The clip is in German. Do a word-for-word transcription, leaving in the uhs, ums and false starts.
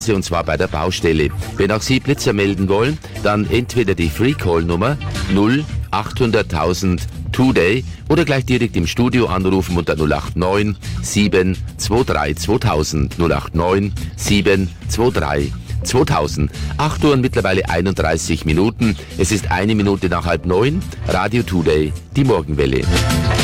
und zwar bei der Baustelle. Wenn auch Sie Blitzer melden wollen, dann entweder die Free-Call-Nummer null achthunderttausend Today oder gleich direkt im Studio anrufen unter null acht neun sieben zwei drei zweitausend null acht neun sieben zwei drei zweitausend. acht Uhr und mittlerweile einunddreißig Minuten. Es ist eine Minute nach halb neun. Radio Today, die Morgenwelle.